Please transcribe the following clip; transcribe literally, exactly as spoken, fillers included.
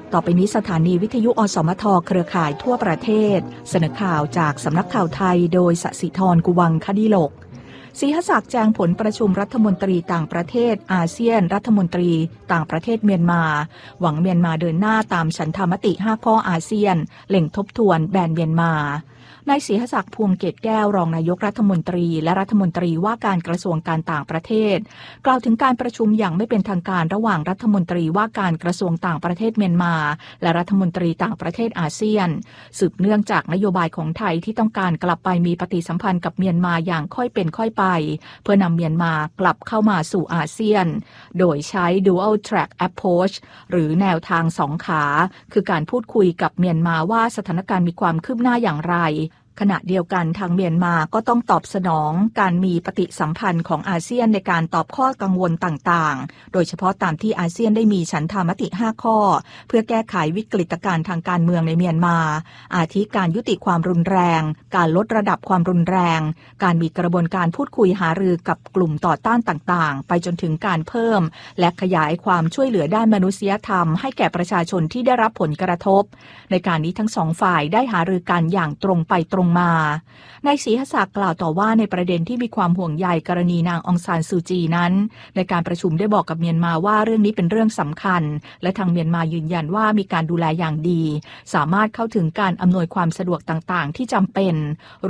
ต่อไปนี้สถานีวิทยุอสมทเครือข่ายทั่วประเทศเสนอข่าวจากสำนักข่าวไทยโดยสศิธรกุวังคดิโลกศรีหศักดิ์แจงผลประชุมรัฐมนตรีต่างประเทศอาเซียนรัฐมนตรีต่างประเทศเมียนมาหวังเมียนมาเดินหน้าตามฉันทามติห้าข้ออาเซียนเล็งทบทวนแบนเมียนมานายศรีหศักดิ์พวงเกตแก้วรองนายกรัฐมนตรีและรัฐมนตรีว่าการกระทรวงการต่างประเทศกล่าวถึงการประชุมอย่างไม่เป็นทางการระหว่างรัฐมนตรีว่าการกระทรวงต่างประเทศเมียนมาและรัฐมนตรีต่างประเทศอาเซียนสืบเนื่องจากนโยบายของไทยที่ต้องการกลับไปมีปฏิสัมพันธ์กับเมียนมาอย่างค่อยเป็นค่อยไปเพื่อนำเมียนมากลับเข้ามาสู่อาเซียนโดยใช้ dual track approach หรือแนวทางสองขาคือการพูดคุยกับเมียนมาว่าสถานการณ์มีความคืบหน้าอย่างไรขณะเดียวกันทางเมียนมาก็ต้องตอบสนองการมีปฏิสัมพันธ์ของอาเซียนในการตอบข้อกังวลต่างๆโดยเฉพาะตามที่อาเซียนได้มีฉันทามติห้าข้อเพื่อแก้ไขวิกฤตการณ์ทางการเมืองในเมียนมาอาทิการยุติความรุนแรงการลดระดับความรุนแรงการมีกระบวนการพูดคุยหารือกับกลุ่มต่อต้านต่างๆไปจนถึงการเพิ่มและขยายความช่วยเหลือด้านมนุษยธรรมให้แก่ประชาชนที่ได้รับผลกระทบในการนี้ทั้งสองฝ่ายได้หารือกันอย่างตรงไปตรงมานายศรีหศักดิ์กล่าวต่อว่าในประเด็นที่มีความห่วงใยกรณีนางองซานซูจีนั้นในการประชุมได้บอกกับเมียนมาว่าเรื่องนี้เป็นเรื่องสำคัญและทางเมียนมายืนยันว่ามีการดูแลอย่างดีสามารถเข้าถึงการอำนวยความสะดวกต่างๆที่จำเป็น